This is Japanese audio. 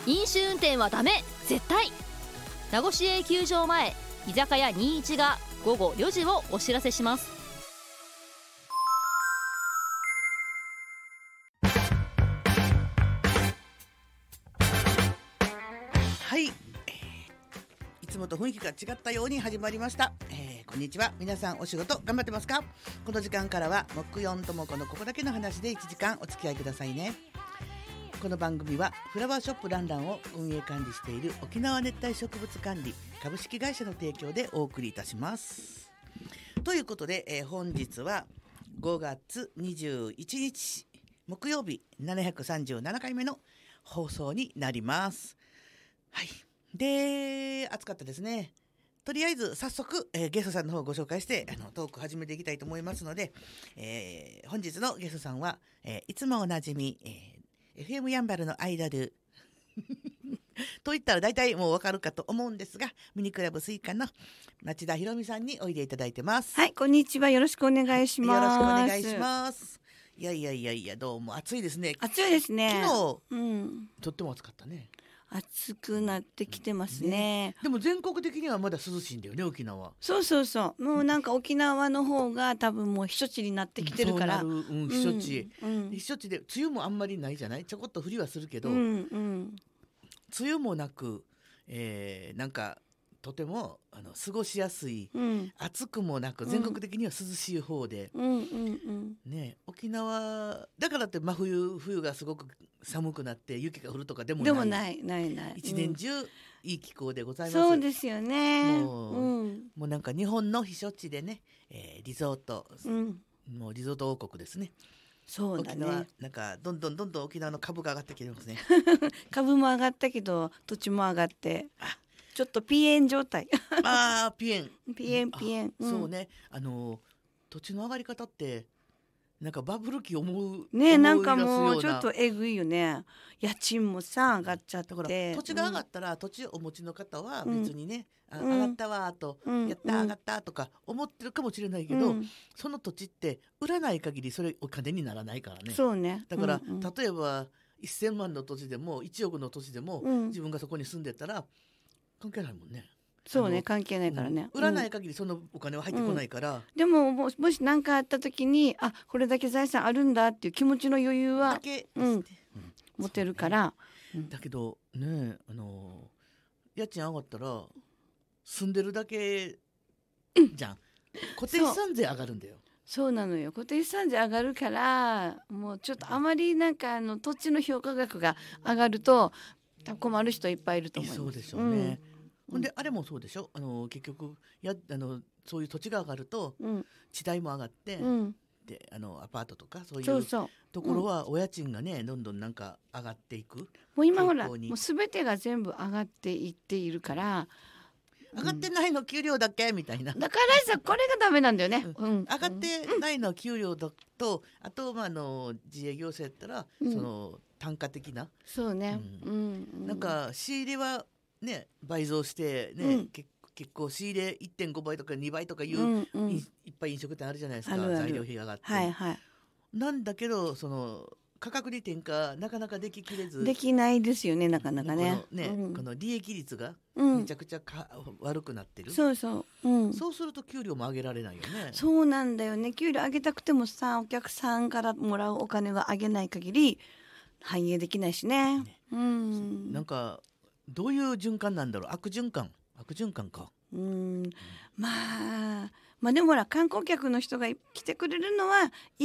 飲酒運転はダメ絶対。名護市営球場前居酒屋21が午後4時をお知らせします。 はい、いつもと雰囲気が違ったように始まりました。こんにちは。皆さんお仕事頑張ってますか？この時間からは木曜ともこのここだけの話で1時間お付き合いくださいね。この番組はフラワーショップランランを運営管理している沖縄熱帯植物管理株式会社の提供でお送りいたします。ということで、本日は5月21日木曜日737回目の放送になります。はい。で、暑かったですね。とりあえず早速、ゲストさんの方をご紹介してトーク始めていきたいと思いますので、本日のゲストさんは、いつもおなじみ、FM やんばるのアイドルと言ったら大体もうわかるかと思うんですが、ミニクラブスイカの町田ひろみさんにおいでいただいてます。 はい、こんにちは。よろしくお願いします。 よろしくお願いします。いやどうも暑いですね。 暑いですね。 昨日、とっても暑かったね。 暑くなってきてますね。 でも全国的にはまだ涼しいんだよね、沖縄。 そうもうなんか沖縄の方が多分もう避暑地になってきてるから、 避暑地、避暑地で梅雨もあんまりないじゃない。ちょこっと降りはするけど、梅雨もなく、なんかとても過ごしやすい、暑くもなく全国的には涼しい方で、ね、沖縄だからって冬がすごく寒くなって雪が降るとかでもない一年中いい気候でございます。 そうですよね。 もうなんか日本の避暑地でね、リゾート、もうリゾート王国ですね。 そうだね。 沖縄なんかどんどん沖縄の株が上がってきてますね。 株も上がったけど土地も上がってちょっとピエン状態。 ピエン、そうね。土地の上がり方ってなんかバブル期思うね、なんかもうちょっとえぐいよね。家賃もさ上がっちゃって。だから土地が上がったら、土地をお持ちの方は別にね、上がったわと、やった上がったとか思ってるかもしれないけど、その土地って売らない限りそれお金にならないからね。 そうね。 だから、例えば1000万の土地でも1億の土地でも、自分がそこに住んでたら関係ないもんね。 そうね、関係ないからね。 売らない限りそのお金は入ってこないから。 でももし何かあった時にこれだけ財産あるんだっていう気持ちの余裕は持てるから。 だけどね、家賃上がったら住んでるだけじゃん。固定資産税上がるんだよ。 そうなのよ。固定資産税上がるからもうちょっとあまりなんか土地の評価額が上がると困る人いっぱいいると思います。 そうでしょうね。ほんであれもそうでしょ。結局そういう土地が上がると、地代も上がって、でアパートとかそういうところはお家賃がね、どんどんなんか上がっていく。 もう今ほらもう全てが全部上がっていっているから。 上がってないの給料だけみたいな。 だからさ、これがダメなんだよね。 上がってないの給料だと、あと自営業者やったら、その単価的な。 そうね。 なんか仕入れはね倍増してね、結構仕入れ 1.5 倍とか2倍とかいう、いっぱい飲食店あるじゃないですか。材料費が上がって。なんだけどその価格に転嫁なかなかでききれず。 できないですよね、なかなかね。 この利益率がめちゃくちゃ悪くなってる。 そうすると給料も上げられないよね。 そうなんだよね。給料上げたくてもさ、お客さんからもらうお金が上げない限り反映できないしね。 なんかどういう循環なんだろう。悪循環か。 まあでもほら観光客の人が来てくれるのはい